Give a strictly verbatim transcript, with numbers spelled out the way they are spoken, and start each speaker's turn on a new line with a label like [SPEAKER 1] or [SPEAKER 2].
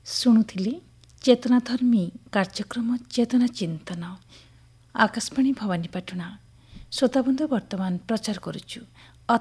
[SPEAKER 1] ଶୁଣୁଥିଲି ଚେତନାଧର୍ମୀ କାର୍ଯ୍ୟକ୍ରମ ଚେତନା ଚିନ୍ତନ ଆକାଶବାଣୀ ଭବାନୀପାଟଣା। ଶ୍ରୋତାବନ୍ଧୁ ବର୍ତ୍ତମାନ ପ୍ରଚାର କରୁଛୁ